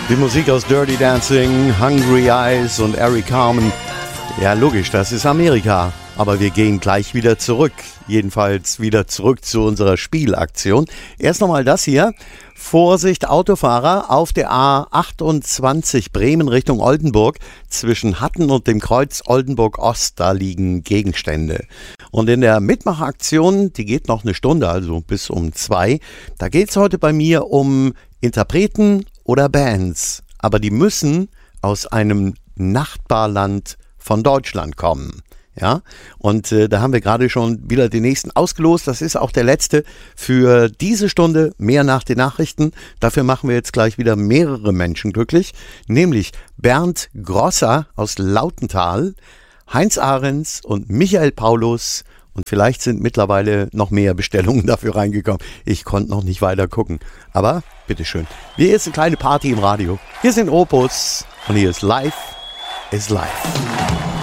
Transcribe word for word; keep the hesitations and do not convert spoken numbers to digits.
Die Musik aus Dirty Dancing, Hungry Eyes und Eric Carmen. Ja, logisch, das ist Amerika. Aber wir gehen gleich wieder zurück. Jedenfalls wieder zurück zu unserer Spielaktion. Erst nochmal das hier. Vorsicht, Autofahrer, auf der A achtundzwanzig Bremen Richtung Oldenburg. Zwischen Hatten und dem Kreuz Oldenburg-Ost, da liegen Gegenstände. Und in der Mitmachaktion, die geht noch eine Stunde, also bis um zwei, da geht es heute bei mir um Interpreten oder Bands. Aber die müssen aus einem Nachbarland von Deutschland kommen. Ja, und äh, da haben wir gerade schon wieder den nächsten ausgelost. Das ist auch der letzte für diese Stunde. Mehr nach den Nachrichten. Dafür machen wir jetzt gleich wieder mehrere Menschen glücklich. Nämlich Bernd Grosser aus Lautental, Heinz Ahrens und Michael Paulus. Und vielleicht sind mittlerweile noch mehr Bestellungen dafür reingekommen. Ich konnte noch nicht weiter gucken. Aber bitteschön. Hier ist eine kleine Party im Radio. Hier sind Opus und hier ist Live is Life.